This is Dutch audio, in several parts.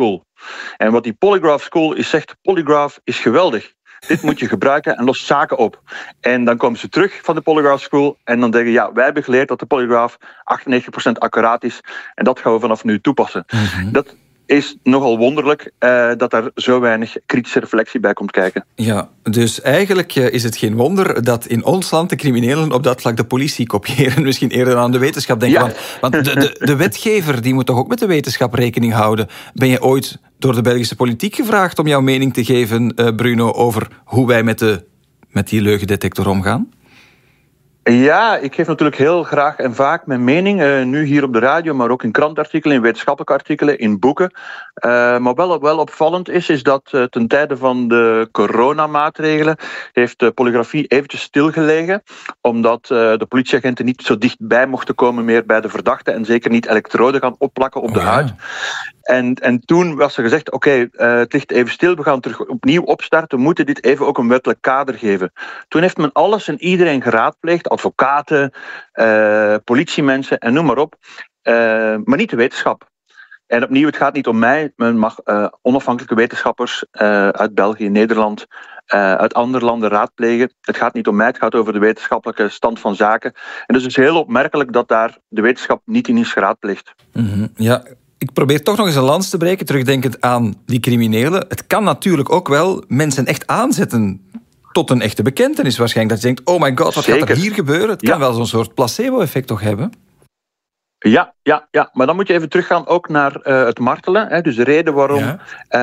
School. En wat die Polygraph School is zegt, Polygraph is geweldig. Dit moet je gebruiken en lost zaken op. En dan komen ze terug van de Polygraph School en dan zeggen ja, wij hebben geleerd dat de polygraaf 98% accuraat is en dat gaan we vanaf nu toepassen. Mm-hmm. Dat is nogal wonderlijk dat er zo weinig kritische reflectie bij komt kijken. Ja, dus eigenlijk is het geen wonder dat in ons land de criminelen op dat vlak de politie kopiëren. Misschien eerder aan de wetenschap denken. Ja. Want de wetgever die moet toch ook met de wetenschap rekening houden. Ben je ooit door de Belgische politiek gevraagd om jouw mening te geven, Bruno, over hoe wij met die leugendetector omgaan? Ja, ik geef natuurlijk heel graag en vaak mijn mening. Nu hier op de radio, maar ook in krantartikelen, in wetenschappelijke artikelen, in boeken. Maar wel opvallend is dat ten tijde van de coronamaatregelen heeft de polygrafie eventjes stilgelegen. Omdat de politieagenten niet zo dichtbij mochten komen meer bij de verdachte. En zeker niet elektroden gaan opplakken op de huid. En toen was er gezegd, oké, het ligt even stil, we gaan terug opnieuw opstarten, we moeten dit even ook een wettelijk kader geven. Toen heeft men alles en iedereen geraadpleegd, advocaten, politiemensen en noem maar op, maar niet de wetenschap. En opnieuw, het gaat niet om mij, men mag onafhankelijke wetenschappers uit België, Nederland, uit andere landen raadplegen. Het gaat niet om mij, het gaat over de wetenschappelijke stand van zaken. En dus het is heel opmerkelijk dat daar de wetenschap niet in is geraadpleegd. Mm-hmm, ja. Ik probeer toch nog eens een lans te breken, terugdenkend aan die criminelen. Het kan natuurlijk ook wel mensen echt aanzetten tot een echte bekentenis waarschijnlijk. Dat je denkt, oh my god, wat gaat er hier gebeuren? Het kan wel zo'n soort placebo-effect toch hebben? Ja, maar dan moet je even teruggaan ook naar het martelen. Hè. Dus de reden waarom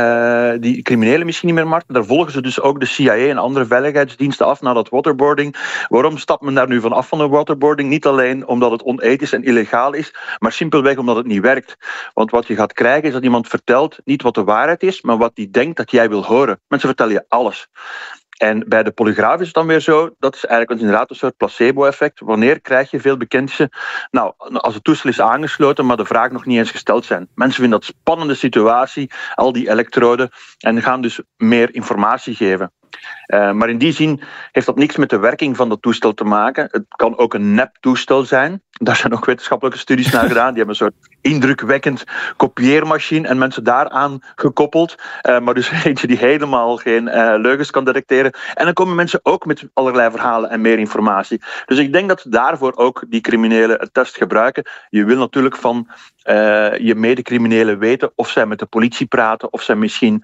die criminelen misschien niet meer martelen, daar volgen ze dus ook de CIA en andere veiligheidsdiensten af na dat waterboarding. Waarom stapt men daar nu van af van de waterboarding? Niet alleen omdat het onethisch en illegaal is, maar simpelweg omdat het niet werkt. Want wat je gaat krijgen is dat iemand vertelt niet wat de waarheid is, maar wat hij denkt dat jij wil horen. Mensen vertellen je alles. En bij de polygraaf is het dan weer zo, dat is eigenlijk inderdaad een soort placebo-effect. Wanneer krijg je veel bekentenissen? Nou, als het toestel is aangesloten, maar de vragen nog niet eens gesteld zijn. Mensen vinden dat een spannende situatie, al die elektroden, en gaan dus meer informatie geven. Maar in die zin heeft dat niks met de werking van dat toestel te maken. Het kan ook een nep-toestel zijn. Daar zijn ook wetenschappelijke studies naar gedaan. Die hebben een soort indrukwekkend kopieermachine en mensen daaraan gekoppeld. Maar dus eentje die helemaal geen leugens kan detecteren. En dan komen mensen ook met allerlei verhalen en meer informatie. Dus ik denk dat ze daarvoor ook die criminelen het test gebruiken. Je wil natuurlijk van je medecriminelen weten of zij met de politie praten, of zij misschien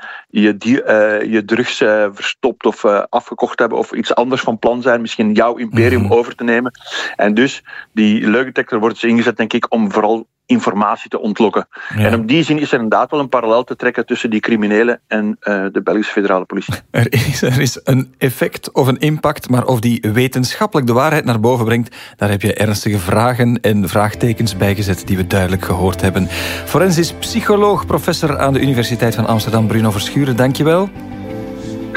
je drugs verstopt of afgekocht hebben of iets anders van plan zijn, misschien jouw imperium over te nemen. En dus die leugendetector wordt dus ingezet, denk ik, om vooral informatie te ontlokken. Ja. En op die zin is er inderdaad wel een parallel te trekken tussen die criminelen en de Belgische federale politie. Er is een effect of een impact, maar of die wetenschappelijk de waarheid naar boven brengt, daar heb je ernstige vragen en vraagtekens bijgezet die we duidelijk gehoord hebben. Forensisch psycholoog, professor aan de Universiteit van Amsterdam, Bruno Verschuren, dankjewel.